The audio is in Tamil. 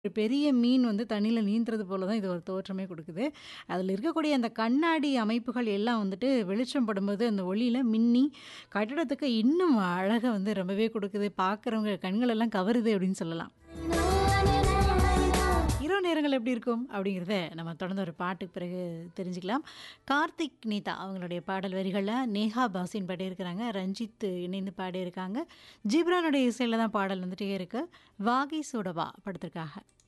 ஒரு பெரிய மீன் வந்து தண்ணீல நீந்துறது போல தான் இது ஒரு தோற்றமே குடுக்குது. அதில இருக்கக்கூடிய அந்த கண்ணாடி அமைப்புகள் எல்லாம் வந்துட்டு வெளிச்சம் படும்போது, அந்த ஒளியில மின்னி, கட்டடத்துக்கு இன்னும் அழக வந்து ரொம்பவே குடுக்குது. பார்க்குறவங்க கண்களெல்லாம் கவருது அப்படின்னு சொல்லலாம். இரவு நேரங்கள் எப்படி இருக்கும்? அப்படிங்கிறத நம்ம தொடர்ந்து ஒரு பாட்டுக்கு பிறகு தெரிஞ்சுக்கலாம். கார்த்திக் நேதா அவங்களுடைய பாடல் வரிகள நேஹா பாசின் பாடியிருக்கிறாங்க. ரஞ்சித் இணைந்து பாடியிருக்காங்க. ஜிப்ரானுடைய இசையில தான் பாடல் வந்துட்டே இருக்கு. "வாகை சூடவா" படத்திற்காக.